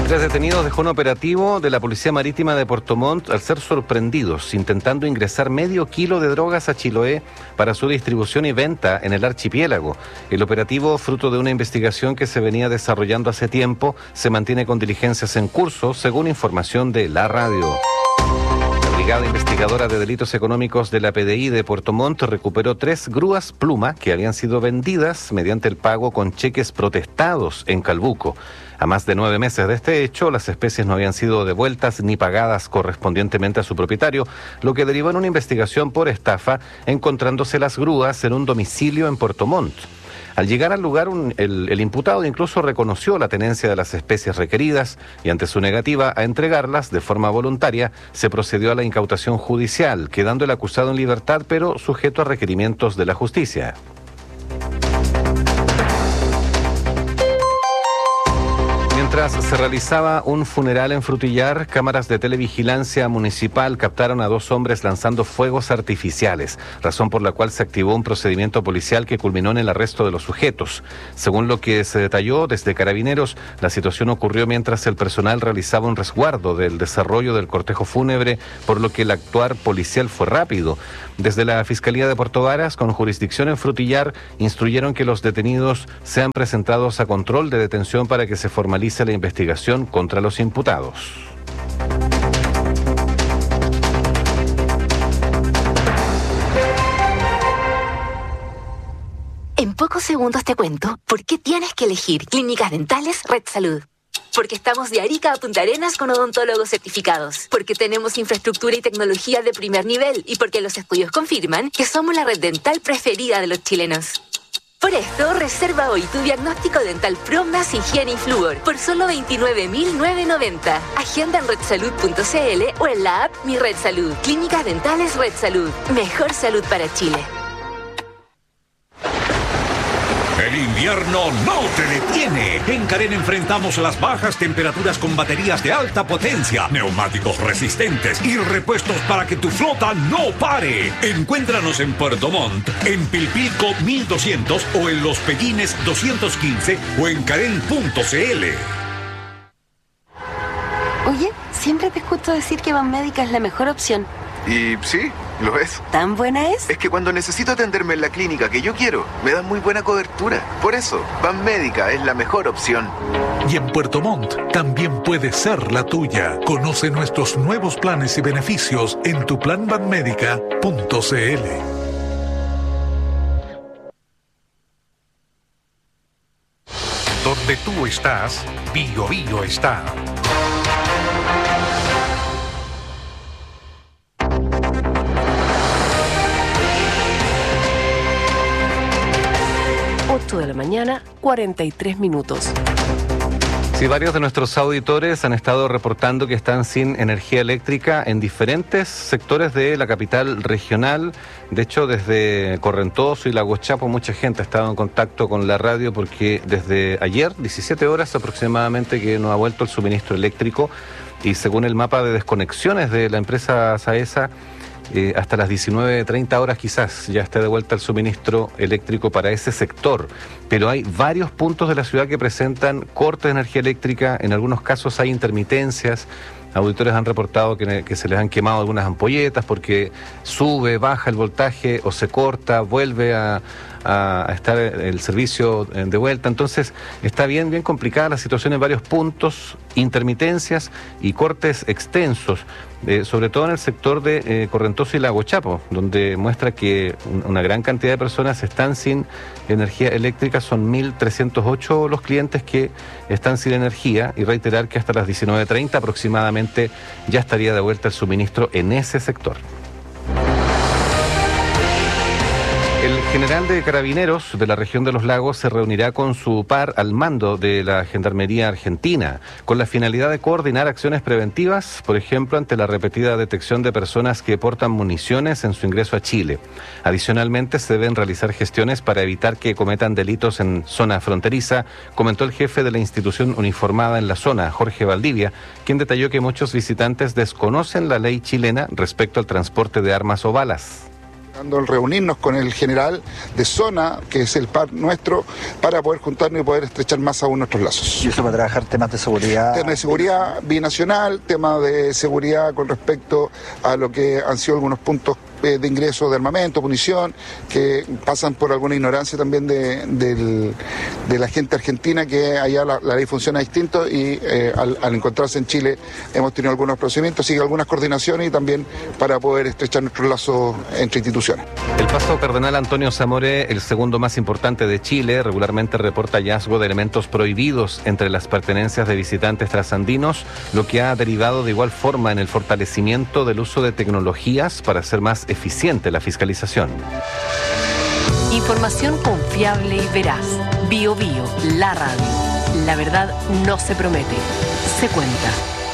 3 detenidos dejó un operativo de la Policía Marítima de Puerto Montt al ser sorprendidos intentando ingresar medio kilo de drogas a Chiloé para su distribución y venta en el archipiélago. El operativo, fruto de una investigación que se venía desarrollando hace tiempo, se mantiene con diligencias en curso, según información de la radio. La Brigada Investigadora de Delitos Económicos de la PDI de Puerto Montt recuperó 3 grúas Pluma que habían sido vendidas mediante el pago con cheques protestados en Calbuco. A más de 9 meses de este hecho, las especies no habían sido devueltas ni pagadas correspondientemente a su propietario, lo que derivó en una investigación por estafa, encontrándose las grúas en un domicilio en Puerto Montt. Al llegar al lugar, el imputado incluso reconoció la tenencia de las especies requeridas y ante su negativa a entregarlas de forma voluntaria, se procedió a la incautación judicial, quedando el acusado en libertad, pero sujeto a requerimientos de la justicia. Mientras se realizaba un funeral en Frutillar, cámaras de televigilancia municipal captaron a 2 hombres lanzando fuegos artificiales, razón por la cual se activó un procedimiento policial que culminó en el arresto de los sujetos. Según lo que se detalló desde Carabineros, la situación ocurrió mientras el personal realizaba un resguardo del desarrollo del cortejo fúnebre, por lo que el actuar policial fue rápido. Desde la Fiscalía de Puerto Varas, con jurisdicción en Frutillar, instruyeron que los detenidos sean presentados a control de detención para que se formalice la investigación contra los imputados. En pocos segundos te cuento por qué tienes que elegir Clínicas Dentales Red Salud. Porque estamos de Arica a Punta Arenas con odontólogos certificados. Porque tenemos infraestructura y tecnología de primer nivel. Y porque los estudios confirman que somos la red dental preferida de los chilenos. Por esto, reserva hoy tu diagnóstico dental Pro más higiene y flúor por solo 29.990. Agenda en redsalud.cl o en la app Mi Red Salud. Clínicas Dentales Red Salud. Mejor salud para Chile. El invierno no te detiene. En Karen enfrentamos las bajas temperaturas con baterías de alta potencia, neumáticos resistentes y repuestos para que tu flota no pare. Encuéntranos en Puerto Montt, en Pilpilco 1200 o en Los Pellines 215 o en karen.cl. Oye, siempre te escucho decir que Banmédica es la mejor opción. Y sí, lo es. ¿Tan buena es? Es que cuando necesito atenderme en la clínica que yo quiero, me dan muy buena cobertura. Por eso, Banmédica es la mejor opción. Y en Puerto Montt también puede ser la tuya. Conoce nuestros nuevos planes y beneficios en tuplanbanmedica.cl. Donde tú estás, Bio Bio está. De la mañana, 43 minutos. Sí, varios de nuestros auditores han estado reportando que están sin energía eléctrica en diferentes sectores de la capital regional. De hecho, desde Correntoso y Lago Chapo, mucha gente ha estado en contacto con la radio porque desde ayer, 17 horas aproximadamente, que no ha vuelto el suministro eléctrico y según el mapa de desconexiones de la empresa SAESA, hasta las 19:30 horas quizás ya esté de vuelta el suministro eléctrico para ese sector, pero hay varios puntos de la ciudad que presentan cortes de energía eléctrica, en algunos casos hay intermitencias. Auditores han reportado que se les han quemado algunas ampolletas porque sube, baja el voltaje o se corta, vuelve a estar el servicio de vuelta. Entonces está bien complicada la situación en varios puntos, intermitencias y cortes extensos, sobre todo en el sector de Correntoso y Lago Chapo, donde muestra que una gran cantidad de personas están sin energía eléctrica. Son 1.308 los clientes que están sin energía, y reiterar que hasta las 19:30 aproximadamente ya estaría de vuelta el suministro en ese sector. El general de Carabineros de la región de los Lagos se reunirá con su par al mando de la Gendarmería Argentina, con la finalidad de coordinar acciones preventivas, por ejemplo, ante la repetida detección de personas que portan municiones en su ingreso a Chile. Adicionalmente, se deben realizar gestiones para evitar que cometan delitos en zona fronteriza, comentó el jefe de la institución uniformada en la zona, Jorge Valdivia, quien detalló que muchos visitantes desconocen la ley chilena respecto al transporte de armas o balas. Reunirnos con el general de zona, que es el par nuestro, para poder juntarnos y poder estrechar más aún nuestros lazos. ¿Y eso para trabajar temas de seguridad? Temas de seguridad binacional, temas de seguridad con respecto a lo que han sido algunos puntos de ingreso de armamento, munición, que pasan por alguna ignorancia también de la gente argentina, que allá la ley funciona distinto y al encontrarse en Chile hemos tenido algunos procedimientos, sigue algunas coordinaciones y también para poder estrechar nuestros lazos entre instituciones. El Paso Cardenal Antonio Zamore, el segundo más importante de Chile, regularmente reporta hallazgo de elementos prohibidos entre las pertenencias de visitantes trasandinos, lo que ha derivado de igual forma en el fortalecimiento del uso de tecnologías para hacer más eficiente la fiscalización. Información confiable y veraz. Bio Bio, la radio. La verdad no se promete, se cuenta.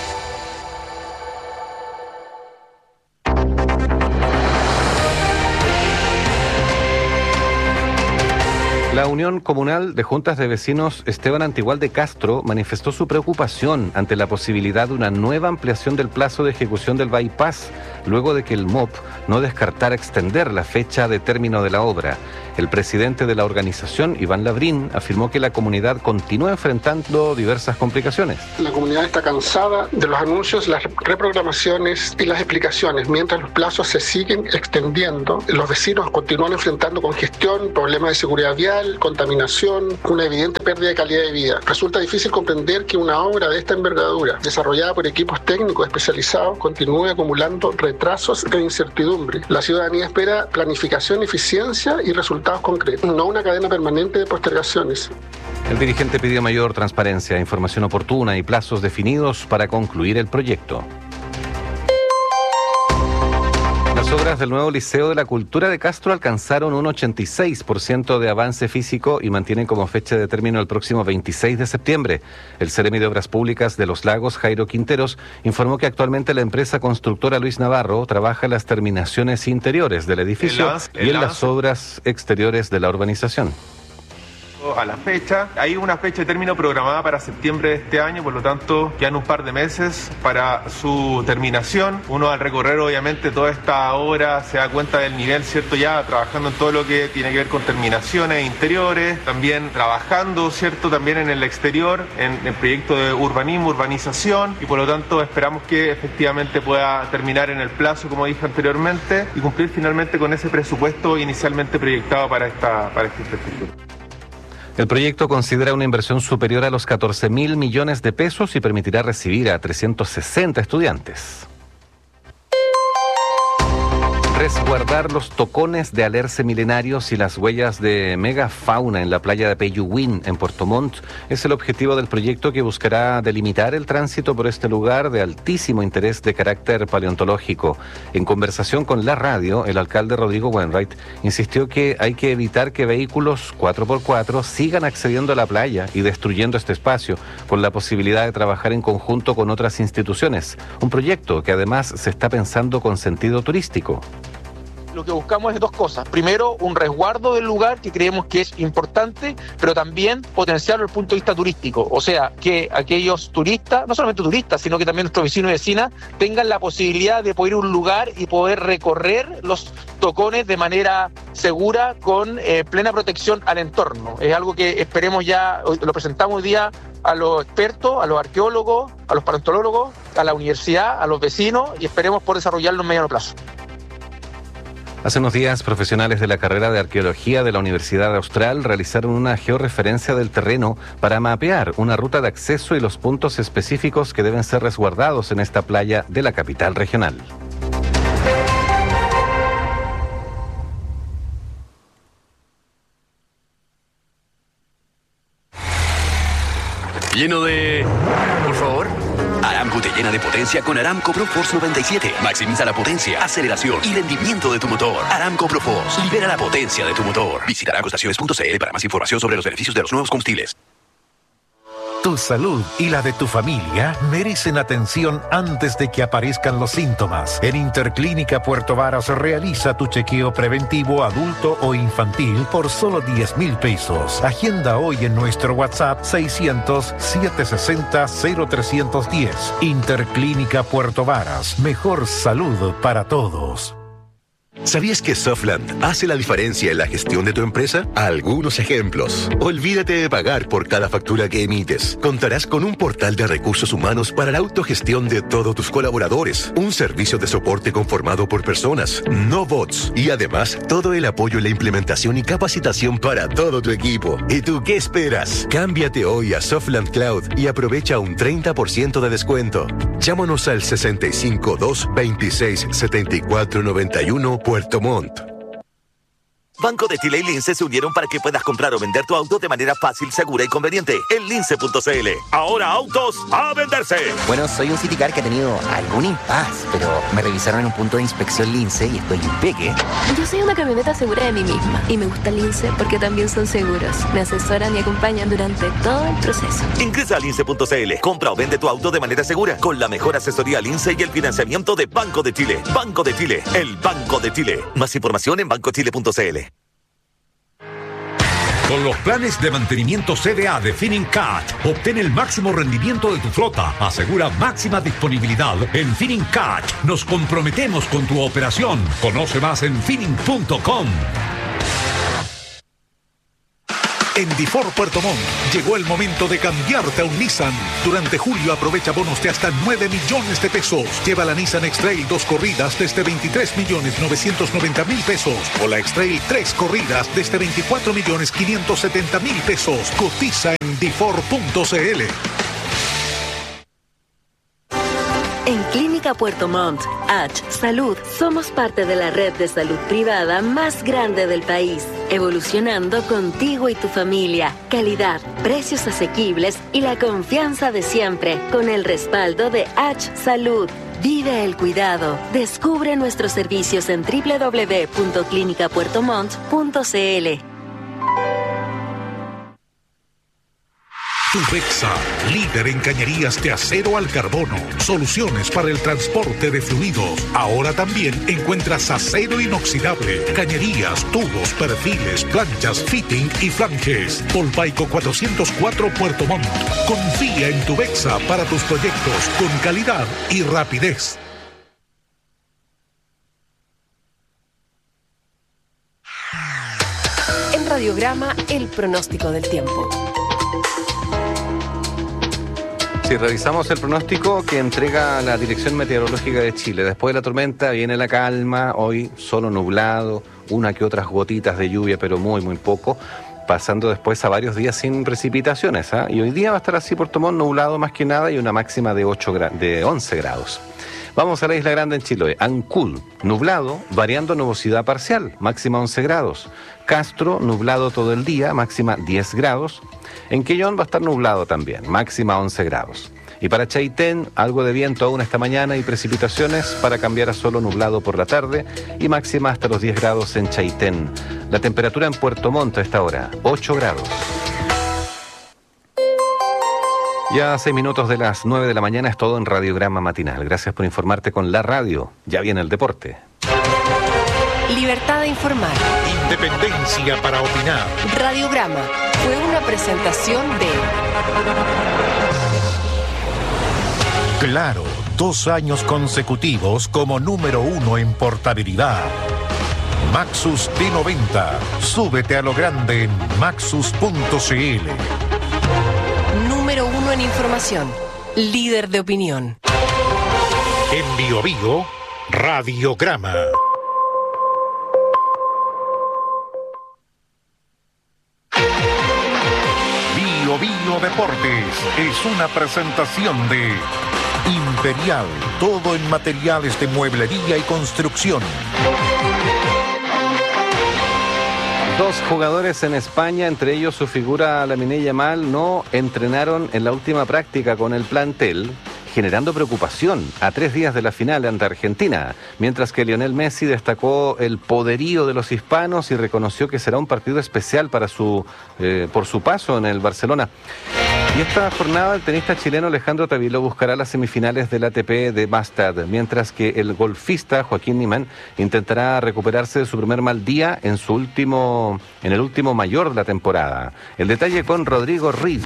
La Unión Comunal de Juntas de Vecinos Esteban Antigual de Castro manifestó su preocupación ante la posibilidad de una nueva ampliación del plazo de ejecución del bypass, luego de que el MOP no descartara extender la fecha de término de la obra. El presidente de la organización, Iván Labrín, afirmó que la comunidad continúa enfrentando diversas complicaciones. La comunidad está cansada de los anuncios, las reprogramaciones y las explicaciones. Mientras los plazos se siguen extendiendo, los vecinos continúan enfrentando congestión, problemas de seguridad vial, contaminación, una evidente pérdida de calidad de vida. Resulta difícil comprender que una obra de esta envergadura, desarrollada por equipos técnicos especializados, continúe acumulando retrasos e incertidumbre. La ciudadanía espera planificación, eficiencia y resultados concretos, no una cadena permanente de postergaciones. El dirigente pidió mayor transparencia, información oportuna y plazos definidos para concluir el proyecto. Las obras del nuevo Liceo de la Cultura de Castro alcanzaron un 86% de avance físico y mantienen como fecha de término el próximo 26 de septiembre. El Seremi de Obras Públicas de Los Lagos, Jairo Quinteros, informó que actualmente la empresa constructora Luis Navarro trabaja en las terminaciones interiores del edificio y en las obras exteriores de la urbanización. A la fecha, hay una fecha de término programada para septiembre de este año, por lo tanto quedan un par de meses para su terminación. Uno al recorrer obviamente toda esta obra se da cuenta del nivel, ¿cierto? Ya trabajando en todo lo que tiene que ver con terminaciones interiores, también trabajando, ¿cierto? También en el exterior, en el proyecto de urbanismo, urbanización, y por lo tanto esperamos que efectivamente pueda terminar en el plazo, como dije anteriormente, y cumplir finalmente con ese presupuesto inicialmente proyectado para esta infraestructura. El proyecto considera una inversión superior a los 14.000 millones de pesos y permitirá recibir a 360 estudiantes. Resguardar los tocones de alerce milenarios y las huellas de megafauna en la playa de Peyuhuín, en Puerto Montt, es el objetivo del proyecto que buscará delimitar el tránsito por este lugar de altísimo interés de carácter paleontológico. En conversación con la radio, el alcalde Rodrigo Wainwright insistió que hay que evitar que vehículos 4x4 sigan accediendo a la playa y destruyendo este espacio, con la posibilidad de trabajar en conjunto con otras instituciones. Un proyecto que además se está pensando con sentido turístico. Lo que buscamos es dos cosas. Primero, un resguardo del lugar que creemos que es importante, pero también potenciarlo desde el punto de vista turístico. O sea, que aquellos turistas, no solamente turistas, sino que también nuestros vecinos y vecinas, tengan la posibilidad de poder ir a un lugar y poder recorrer los tocones de manera segura, con plena protección al entorno. Es algo que esperemos ya, lo presentamos hoy día a los expertos, a los arqueólogos, a los paleontólogos, a la universidad, a los vecinos, y esperemos por desarrollarlo en mediano plazo. Hace unos días, profesionales de la carrera de Arqueología de la Universidad Austral realizaron una georreferencia del terreno para mapear una ruta de acceso y los puntos específicos que deben ser resguardados en esta playa de la capital regional. Lleno de... Por favor. Aramco te llena de potencia con Aramco ProForce 97. Maximiza la potencia, aceleración y rendimiento de tu motor. Aramco ProForce. Libera la potencia de tu motor. Visita aramcoestaciones.cl para más información sobre los beneficios de los nuevos combustibles. Tu salud y la de tu familia merecen atención antes de que aparezcan los síntomas. En Interclínica Puerto Varas realiza tu chequeo preventivo adulto o infantil por solo 10.000 pesos. Agenda hoy en nuestro WhatsApp 600-760-0310. Interclínica Puerto Varas. Mejor salud para todos. ¿Sabías que Softland hace la diferencia en la gestión de tu empresa? Algunos ejemplos. Olvídate de pagar por cada factura que emites. Contarás con un portal de recursos humanos para la autogestión de todos tus colaboradores. Un servicio de soporte conformado por personas, no bots. Y además, todo el apoyo en la implementación y capacitación para todo tu equipo. ¿Y tú qué esperas? Cámbiate hoy a Softland Cloud y aprovecha un 30% de descuento. Llámanos al 65 26 74 91 Puerto Montt. Banco de Chile y Lince se unieron para que puedas comprar o vender tu auto de manera fácil, segura y conveniente en lince.cl. Ahora autos a venderse. Bueno, soy un Citicar que ha tenido algún impasse, pero me revisaron en un punto de inspección Lince y estoy impeque. Yo soy una camioneta segura de mí misma y me gusta Lince porque también son seguros. Me asesoran y acompañan durante todo el proceso. Ingresa a lince.cl. Compra o vende tu auto de manera segura con la mejor asesoría Lince y el financiamiento de Banco de Chile. Banco de Chile, el Banco de Chile. Más información en bancochile.cl. Con los planes de mantenimiento CDA de Finincat, obtén el máximo rendimiento de tu flota. Asegura máxima disponibilidad. En Finincat nos comprometemos con tu operación. Conoce más en Finin.com. En Difor Puerto Montt llegó el momento de cambiarte a un Nissan. Durante julio aprovecha bonos de hasta 9 millones de pesos. Lleva la Nissan X-Trail 2 corridas desde 23 millones 990 mil pesos. O la X-Trail 3 corridas desde 24 millones 570 mil pesos. Cotiza en Difor.cl. En Clínica Puerto Montt, H Salud, somos parte de la red de salud privada más grande del país, evolucionando contigo y tu familia. Calidad, precios asequibles y la confianza de siempre, con el respaldo de H Salud. Vive el cuidado. Descubre nuestros servicios en www.clinicapuertomont.cl. Tubexa, líder en cañerías de acero al carbono. Soluciones para el transporte de fluidos. Ahora también encuentras acero inoxidable, cañerías, tubos, perfiles, planchas, fitting y flanges. Polpaico 404 Puerto Montt. Confía en Tubexa para tus proyectos con calidad y rapidez. En Radiograma, el pronóstico del tiempo. Si revisamos el pronóstico que entrega la Dirección Meteorológica de Chile, después de la tormenta viene la calma, hoy solo nublado, una que otras gotitas de lluvia, pero muy poco, pasando después a varios días sin precipitaciones, ¿eh? Y hoy día va a estar así Puerto Montt, nublado más que nada y una máxima de 11 grados. Vamos a la Isla Grande en Chiloé. Ancud, nublado, variando nubosidad parcial, máxima 11 grados. Castro, nublado todo el día, máxima 10 grados. En Quellón va a estar nublado también, máxima 11 grados. Y para Chaitén, algo de viento aún esta mañana y precipitaciones para cambiar a solo nublado por la tarde y máxima hasta los 10 grados en Chaitén. La temperatura en Puerto Montt a esta hora, 8 grados. Ya a 6 minutos de las 9 de la mañana es todo en Radiograma Matinal. Gracias por informarte con la radio. Ya viene el deporte. Libertad de informar. Independencia para opinar. Radiograma fue una presentación de... Claro, 2 años consecutivos como número 1 en portabilidad. Maxus T90. Súbete a lo grande en maxus.cl. Número 1 en información. Líder de opinión. En Bio Bio, Radiograma. Bio Bio Deportes es una presentación de Imperial, todo en materiales de mueblería y construcción. 2 jugadores en España, entre ellos su figura Lamine Yamal, no entrenaron en la última práctica con el plantel, generando preocupación a 3 días de la final ante Argentina, mientras que Lionel Messi destacó el poderío de los hispanos y reconoció que será un partido especial para por su paso en el Barcelona. Y esta jornada el tenista chileno Alejandro Tavilo buscará las semifinales del ATP de Bastad, mientras que el golfista Joaquín Niemann intentará recuperarse de su primer mal día en el último mayor de la temporada. El detalle con Rodrigo Riz.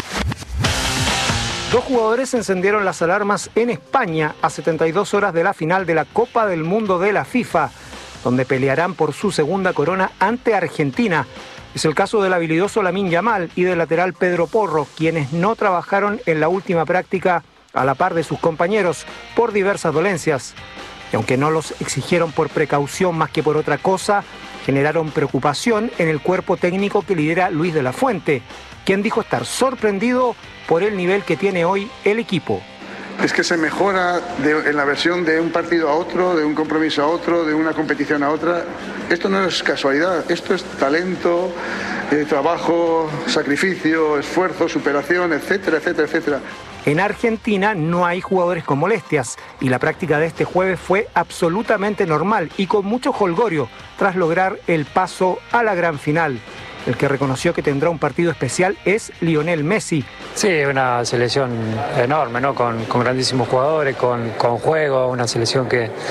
2 jugadores encendieron las alarmas en España a 72 horas de la final de la Copa del Mundo de la FIFA. donde pelearán por su segunda corona ante Argentina. Es el caso del habilidoso Lamine Yamal y del lateral Pedro Porro, quienes no trabajaron en la última práctica a la par de sus compañeros por diversas dolencias. Y aunque no los exigieron por precaución más que por otra cosa, generaron preocupación en el cuerpo técnico que lidera Luis de la Fuente, quien dijo estar sorprendido por el nivel que tiene hoy el equipo. Es que se mejora en la versión de un partido a otro, de un compromiso a otro, de una competición a otra. Esto no es casualidad, esto es talento, trabajo, sacrificio, esfuerzo, superación, etcétera, etcétera, etcétera. En Argentina no hay jugadores con molestias y la práctica de este jueves fue absolutamente normal y con mucho jolgorio tras lograr el paso a la gran final. El que reconoció que tendrá un partido especial es Lionel Messi. Sí, una selección enorme, ¿no? Con grandísimos jugadores, con juego, una selección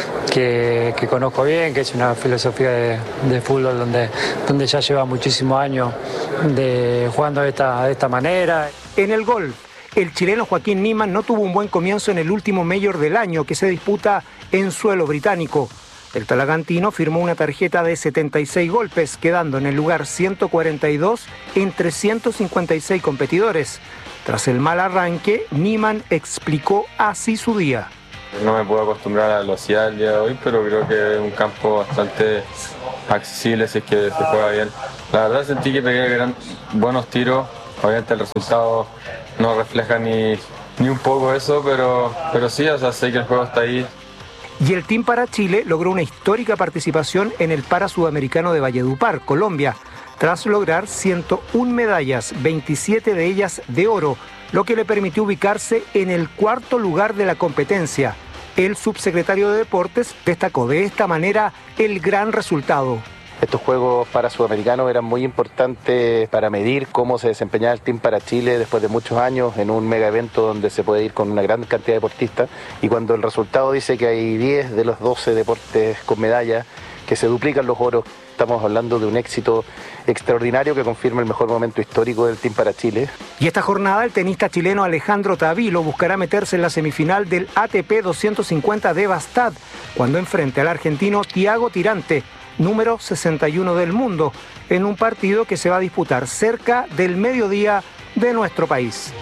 que conozco bien, que es una filosofía de fútbol donde ya lleva muchísimos años jugando de esta manera. En el golf, el chileno Joaquín Niemann no tuvo un buen comienzo en el último Major del año que se disputa en suelo británico. El talagantino firmó una tarjeta de 76 golpes, quedando en el lugar 142 entre 156 competidores. Tras el mal arranque, Niemann explicó así su día. No me puedo acostumbrar a la velocidad del día de hoy, pero creo que es un campo bastante accesible si es que se juega bien. La verdad sentí que pegué buenos tiros, obviamente el resultado no refleja ni un poco eso, pero sí, o sea, sé que el juego está ahí. Y el Team para Chile logró una histórica participación en el Parasudamericano de Valledupar, Colombia, tras lograr 101 medallas, 27 de ellas de oro, lo que le permitió ubicarse en el cuarto lugar de la competencia. El subsecretario de Deportes destacó de esta manera el gran resultado. Estos Juegos Parasudamericanos eran muy importantes para medir cómo se desempeñaba el Team para Chile después de muchos años en un mega evento donde se puede ir con una gran cantidad de deportistas, y cuando el resultado dice que hay 10 de los 12 deportes con medalla, que se duplican los oros, estamos hablando de un éxito extraordinario que confirma el mejor momento histórico del Team para Chile. Y esta jornada el tenista chileno Alejandro Tavilo buscará meterse en la semifinal del ATP 250 de Bastad, cuando enfrente al argentino Thiago Tirante, número 61 del mundo, en un partido que se va a disputar cerca del mediodía de nuestro país.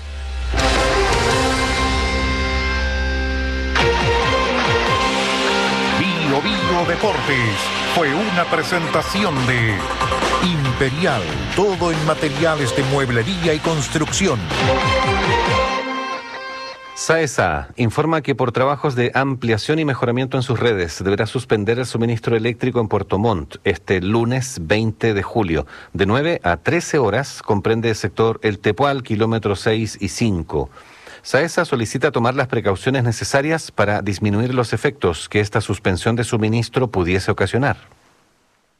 Bio Bio Deportes fue una presentación de Imperial, todo en materiales de mueblería y construcción. SAESA informa que por trabajos de ampliación y mejoramiento en sus redes deberá suspender el suministro eléctrico en Puerto Montt este lunes 20 de julio. De 9 a 13 horas comprende el sector El Tepual, kilómetros 6 y 5. SAESA solicita tomar las precauciones necesarias para disminuir los efectos que esta suspensión de suministro pudiese ocasionar.